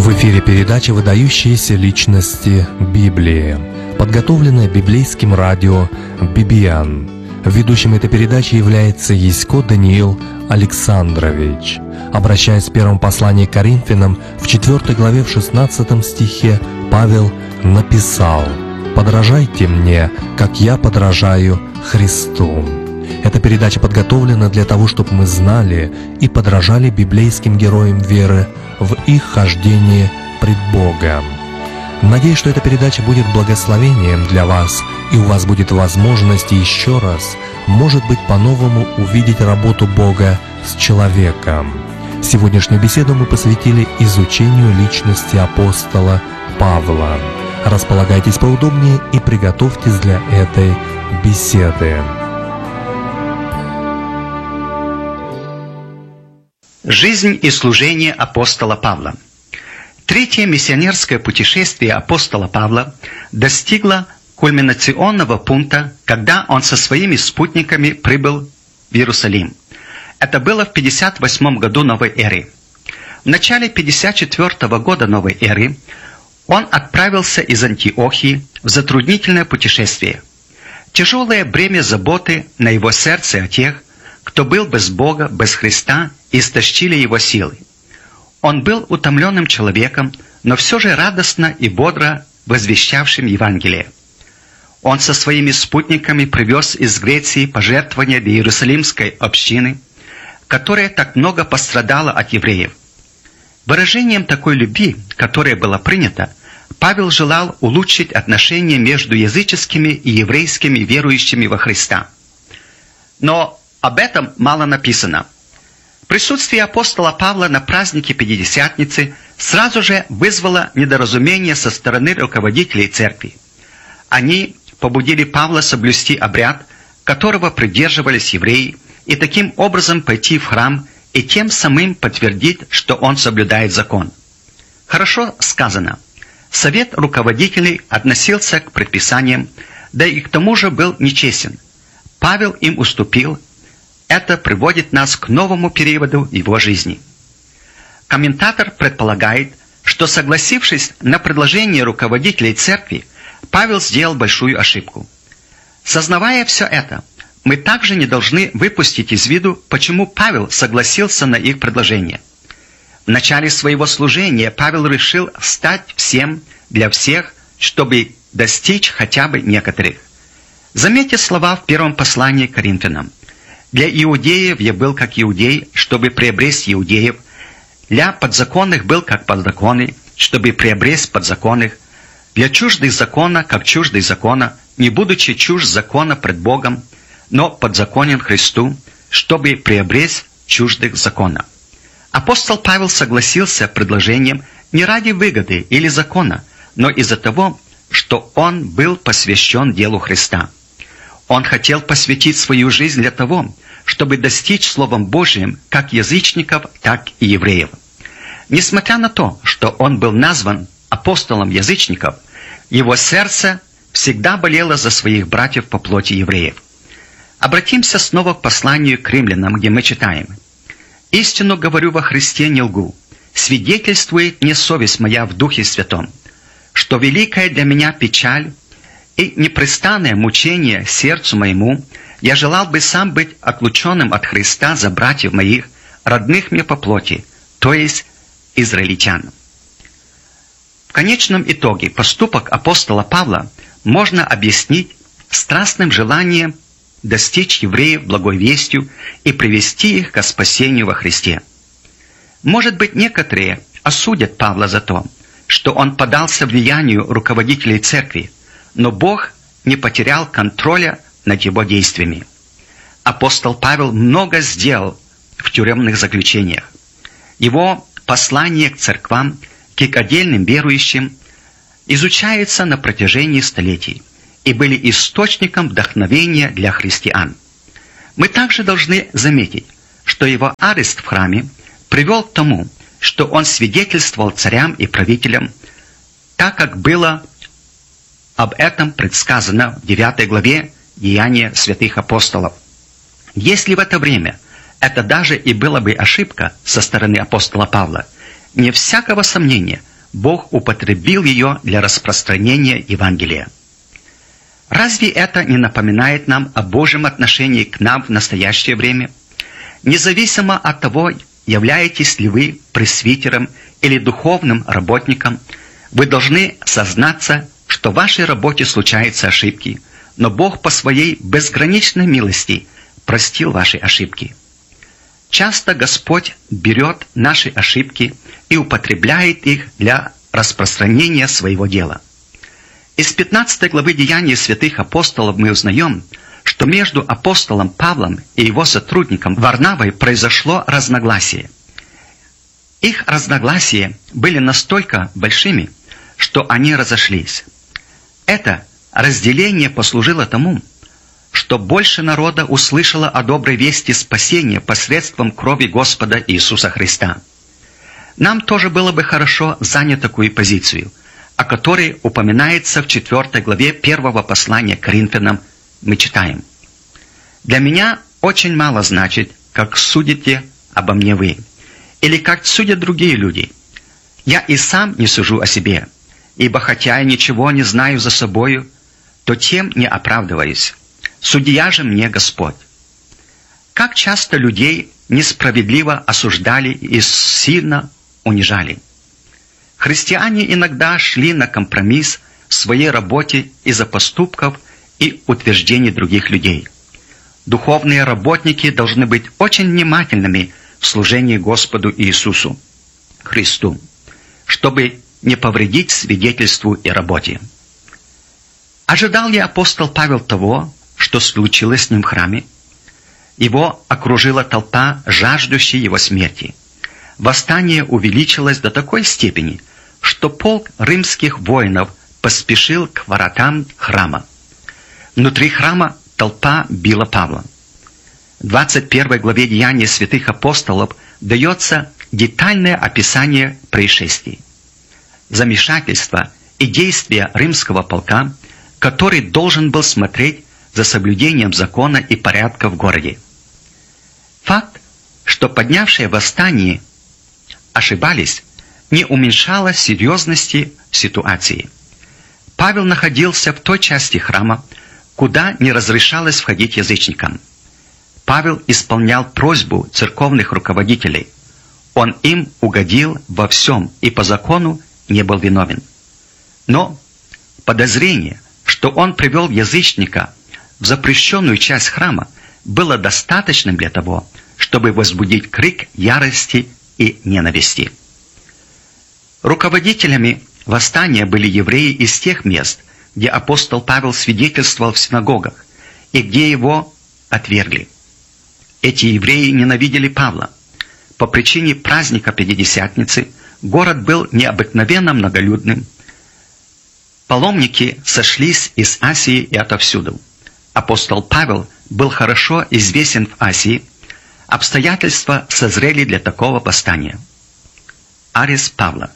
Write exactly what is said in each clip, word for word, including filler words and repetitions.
В эфире передача «Выдающиеся личности Библии», подготовленная библейским радио «Бибиан». Ведущим этой передачи является Ясько Даниил Александрович. Обращаясь в первом послании к Коринфянам, в четвёртой главе, в шестнадцатом стихе, Павел написал: «Подражайте мне, как я подражаю Христу». Эта передача подготовлена для того, чтобы мы знали и подражали библейским героям веры в их хождении пред Богом. Надеюсь, что эта передача будет благословением для вас, и у вас будет возможность еще раз, может быть, по-новому увидеть работу Бога с человеком. Сегодняшнюю беседу мы посвятили изучению личности апостола Павла. Располагайтесь поудобнее и приготовьтесь для этой беседы. Жизнь и служение апостола Павла. Третье миссионерское путешествие апостола Павла достигло кульминационного пункта, когда он со своими спутниками прибыл в Иерусалим. Это было в пятьдесят восьмом году новой эры. В начале пятьдесят четвёртого года новой эры он отправился из Антиохии в затруднительное путешествие. Тяжелое бремя заботы на его сердце о тех, кто был без Бога, без Христа, истощили его силы. Он был утомленным человеком, но все же радостно и бодро возвещавшим Евангелие. Он со своими спутниками привез из Греции пожертвования для Иерусалимской общины, которая так много пострадала от евреев. Выражением такой любви, которая была принята, Павел желал улучшить отношения между языческими и еврейскими верующими во Христа. Но об этом мало написано. Присутствие апостола Павла на празднике Пятидесятницы сразу же вызвало недоразумение со стороны руководителей церкви. Они побудили Павла соблюсти обряд, которого придерживались евреи, и таким образом пойти в храм и тем самым подтвердить, что он соблюдает закон. Хорошо сказано. Совет руководителей относился к предписаниям, да и к тому же был нечестен. Павел им уступил. Это приводит нас к новому периоду его жизни. Комментатор предполагает, что, согласившись на предложение руководителей церкви, Павел сделал большую ошибку. Сознавая все это, мы также не должны выпустить из виду, почему Павел согласился на их предложение. В начале своего служения Павел решил стать всем для всех, чтобы достичь хотя бы некоторых. Заметьте слова в первом послании к Коринфянам. «Для иудеев я был как иудей, чтобы приобрести иудеев. Для подзаконных был как подзаконный, чтобы приобрести подзаконных. Для чуждых закона, как чуждый закона, не будучи чужд закона пред Богом, но подзаконен Христу, чтобы приобрести чуждых закона». Апостол Павел согласился с предложением не ради выгоды или закона, но из-за того, что он был посвящен делу Христа. Он хотел посвятить свою жизнь для того, чтобы достичь Словом Божьим как язычников, так и евреев. Несмотря на то, что он был назван апостолом язычников, его сердце всегда болело за своих братьев по плоти евреев. Обратимся снова к посланию к римлянам, где мы читаем: «Истину говорю во Христе, не лгу. Свидетельствует мне совесть моя в Духе Святом, что великая для меня печаль и непрестанное мучение сердцу моему, я желал бы сам быть отлученным от Христа за братьев моих, родных мне по плоти, то есть израильтян». В конечном итоге поступок апостола Павла можно объяснить страстным желанием достичь евреев благой вестью и привести их ко спасению во Христе. Может быть, некоторые осудят Павла за то, что он поддался влиянию руководителей церкви, но Бог не потерял контроля над его действиями. Апостол Павел много сделал в тюремных заключениях. Его послание к церквам, к отдельным верующим, изучается на протяжении столетий и были источником вдохновения для христиан. Мы также должны заметить, что его арест в храме привел к тому, что он свидетельствовал царям и правителям, так как было об этом предсказано в девятой главе Деяния святых апостолов. Если в это время это даже и была бы ошибка со стороны апостола Павла, не всякого сомнения, Бог употребил ее для распространения Евангелия. Разве это не напоминает нам о Божьем отношении к нам в настоящее время? Независимо от того, являетесь ли вы пресвитером или духовным работником, вы должны сознаться, что в вашей работе случаются ошибки, но Бог по своей безграничной милости простил ваши ошибки. Часто Господь берет наши ошибки и употребляет их для распространения своего дела. Из пятнадцатой главы Деяний святых апостолов мы узнаем, что между апостолом Павлом и его сотрудником Варнавой произошло разногласие. Их разногласия были настолько большими, что они разошлись. Это разделение послужило тому, что больше народа услышало о доброй вести спасения посредством крови Господа Иисуса Христа. Нам тоже было бы хорошо занять такую позицию, о которой упоминается в четвертой главе первого послания к Коринфянам. Мы читаем: «Для меня очень мало значит, как судите обо мне вы, или как судят другие люди. Я и сам не сужу о себе, ибо хотя я ничего не знаю за собою, то тем не оправдываюсь. Судья же мне Господь». Как часто людей несправедливо осуждали и сильно унижали. Христиане иногда шли на компромисс в своей работе из-за поступков и утверждений других людей. Духовные работники должны быть очень внимательными в служении Господу Иисусу Христу, чтобы не повредить свидетельству и работе. Ожидал ли апостол Павел того, что случилось с ним в храме? Его окружила толпа, жаждущая его смерти. Восстание увеличилось до такой степени, что полк римских воинов поспешил к воротам храма. Внутри храма толпа била Павла. В двадцать первой главе Деяний святых апостолов дается детальное описание происшествий. Замешательство и действия римского полка, который должен был смотреть за соблюдением закона и порядка в городе. Факт, что поднявшие восстание ошибались, не уменьшало серьезности ситуации. Павел находился в той части храма, куда не разрешалось входить язычникам. Павел исполнял просьбу церковных руководителей. Он им угодил во всем и по закону не был виновен. Но подозрение, что он привел язычника в запрещенную часть храма, было достаточным для того, чтобы возбудить крик ярости и ненависти. Руководителями восстания были евреи из тех мест, где апостол Павел свидетельствовал в синагогах и где его отвергли. Эти евреи ненавидели Павла. По причине праздника Пятидесятницы город был необыкновенно многолюдным. Паломники сошлись из Асии и отовсюду. Апостол Павел был хорошо известен в Асии. Обстоятельства созрели для такого восстания. Арест Павла.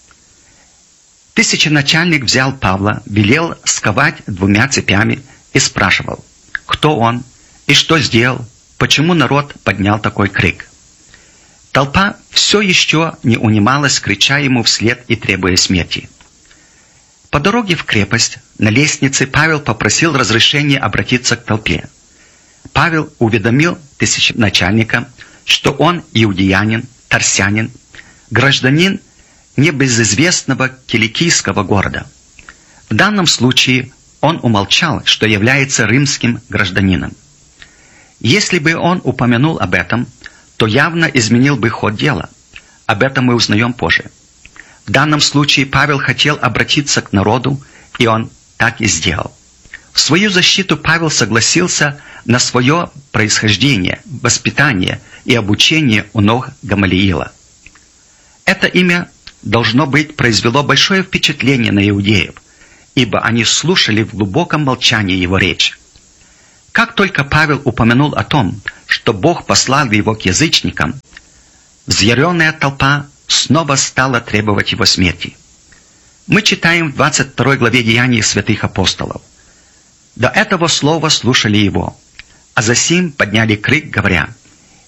Тысяченачальник взял Павла, велел сковать двумя цепями и спрашивал, кто он и что сделал, почему народ поднял такой крик. Толпа все еще не унималась, крича ему вслед и требуя смерти. По дороге в крепость на лестнице Павел попросил разрешения обратиться к толпе. Павел уведомил тысяченачальника, что он иудеянин, тарсянин, гражданин небезызвестного киликийского города. В данном случае он умолчал, что является римским гражданином. Если бы он упомянул об этом, то явно изменил бы ход дела. Об этом мы узнаем позже. В данном случае Павел хотел обратиться к народу, и он так и сделал. В свою защиту Павел согласился на свое происхождение, воспитание и обучение у ног Гамалиила. Это имя, должно быть, произвело большое впечатление на иудеев, ибо они слушали в глубоком молчании его речь. Как только Павел упомянул о том, что Бог послал его к язычникам, взъяренная толпа снова стала требовать его смерти. Мы читаем в двадцать второй главе Деяний святых апостолов. До этого слова слушали его, а засим подняли крик, говоря: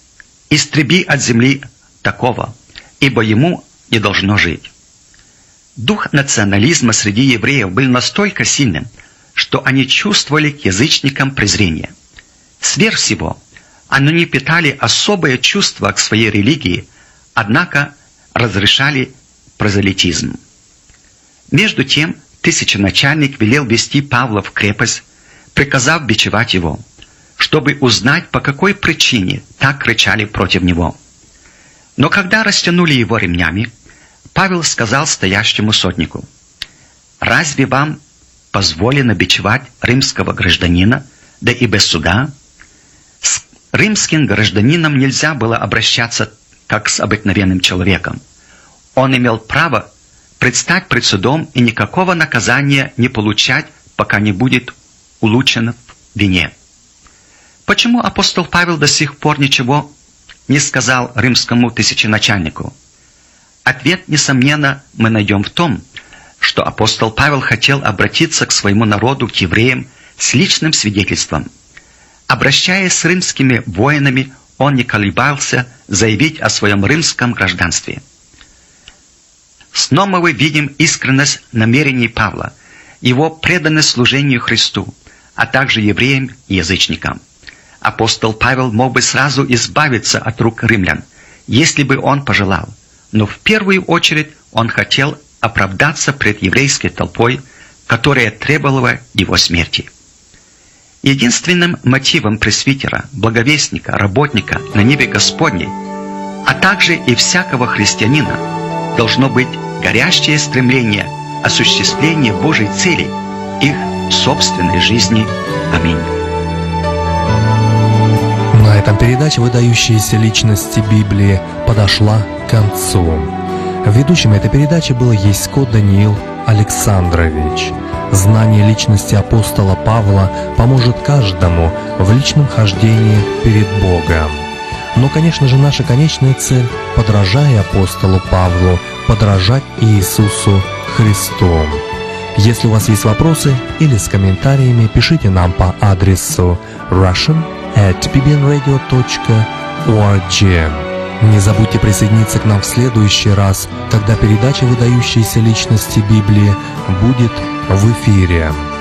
«Истреби от земли такого, ибо ему не должно жить». Дух национализма среди евреев был настолько сильным, что они чувствовали к язычникам презрение. Сверх всего, они не питали особое чувство к своей религии, однако разрешали прозелитизм. Между тем, тысяченачальник велел вести Павла в крепость, приказав бичевать его, чтобы узнать, по какой причине так кричали против него. Но когда растянули его ремнями, Павел сказал стоящему сотнику: «Разве вам позволено бичевать римского гражданина, да и без суда?» С римским гражданином нельзя было обращаться как с обыкновенным человеком. Он имел право предстать пред судом и никакого наказания не получать, пока не будет улучшен в вине. Почему апостол Павел до сих пор ничего не сказал римскому тысяченачальнику? Ответ, несомненно, мы найдем в том, что апостол Павел хотел обратиться к своему народу, к евреям, с личным свидетельством. Обращаясь с римскими воинами, он не колебался заявить о своем римском гражданстве. Снова мы видим искренность намерений Павла, его преданность служению Христу, а также евреям и язычникам. Апостол Павел мог бы сразу избавиться от рук римлян, если бы он пожелал, но в первую очередь он хотел оправдаться пред еврейской толпой, которая требовала его смерти. Единственным мотивом пресвитера, благовестника, работника на ниве Господней, а также и всякого христианина, должно быть горящее стремление осуществления Божьей цели их собственной жизни. Аминь. На этом передача «Выдающиеся личности Библии» подошла к концу. Ведущим этой передачи был Ясько Даниил Александрович. Знание личности апостола Павла поможет каждому в личном хождении перед Богом. Но, конечно же, наша конечная цель, подражая апостолу Павлу, подражать Иисусу Христу. Если у вас есть вопросы или с комментариями, пишите нам по адресу russian at b b n radio dot org. Не забудьте присоединиться к нам в следующий раз, когда передача «Выдающиеся личности Библии» будет в эфире.